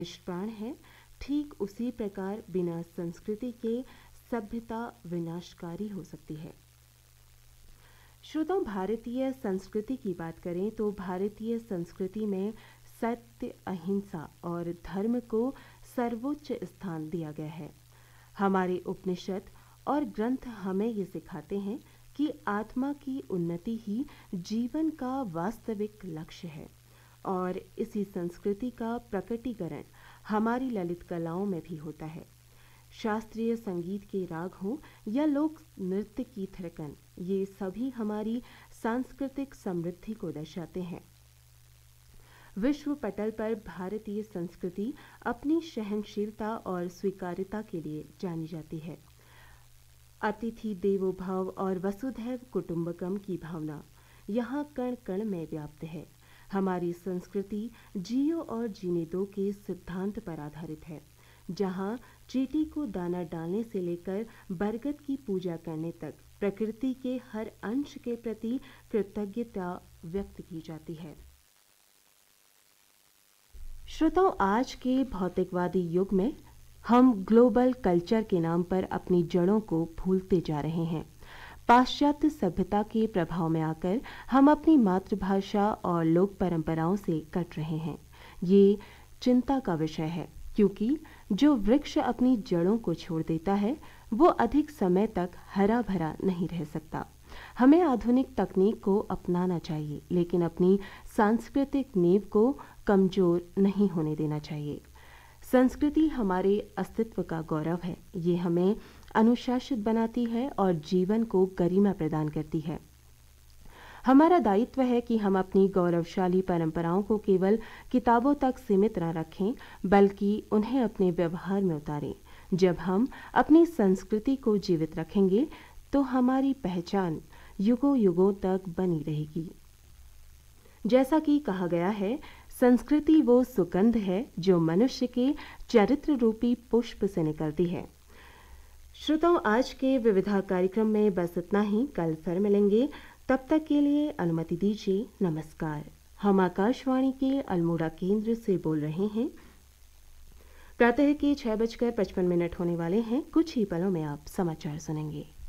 निष्प्राण है, ठीक उसी प्रकार बिना संस्कृति के सभ्यता विनाशकारी हो सकती है। श्रोताओं, भारतीय संस्कृति की बात करें तो भारतीय संस्कृति में सत्य, अहिंसा और धर्म को सर्वोच्च स्थान दिया गया है। हमारे उपनिषद और ग्रंथ हमें ये सिखाते हैं कि आत्मा की उन्नति ही जीवन का वास्तविक लक्ष्य है और इसी संस्कृति का प्रकटीकरण हमारी ललित कलाओं में भी होता है। शास्त्रीय संगीत के राग हों या लोक नृत्य की थिरकन, ये सभी हमारी सांस्कृतिक समृद्धि को दर्शाते हैं। विश्व पटल पर भारतीय संस्कृति अपनी सहनशीलता और स्वीकार्यता के लिए जानी जाती है। अतिथि देवो भव और वसुधैव कुटुंबकम की भावना यहाँ कण कण में व्याप्त है। हमारी संस्कृति जियो और जीने दो के सिद्धांत पर आधारित है, जहाँ चींटी को दाना डालने से लेकर बरगद की पूजा करने तक प्रकृति के हर अंश के प्रति कृतज्ञता व्यक्त की जाती है। श्रोताओं, आज के भौतिकवादी युग में हम ग्लोबल कल्चर के नाम पर अपनी जड़ों को भूलते जा रहे हैं। पाश्चात्य सभ्यता के प्रभाव में आकर हम अपनी मातृभाषा और लोक परंपराओं से कट रहे हैं। ये चिंता का विषय है, क्योंकि जो वृक्ष अपनी जड़ों को छोड़ देता है वो अधिक समय तक हरा भरा नहीं रह सकता। हमें आधुनिक तकनीक को अपनाना चाहिए, लेकिन अपनी सांस्कृतिक नींव को कमजोर नहीं होने देना चाहिए। संस्कृति हमारे अस्तित्व का गौरव है। ये हमें अनुशासित बनाती है और जीवन को गरिमा प्रदान करती है। हमारा दायित्व है कि हम अपनी गौरवशाली परंपराओं को केवल किताबों तक सीमित न रखें, बल्कि उन्हें अपने व्यवहार में उतारें। जब हम अपनी संस्कृति को जीवित रखेंगे तो हमारी पहचान युगों युगों तक बनी रहेगी। जैसा कि कहा गया है, संस्कृति वो सुगंध है जो मनुष्य के चरित्र रूपी पुष्प से निकलती है। श्रोताओं, आज के विविधा कार्यक्रम में बस इतना ही। कल फिर मिलेंगे, तब तक के लिए अनुमति दीजिए। नमस्कार। हम आकाशवाणी के अल्मोड़ा केंद्र से बोल रहे हैं। प्रातः के 6:55 होने वाले हैं। कुछ ही पलों में आप समाचार सुनेंगे।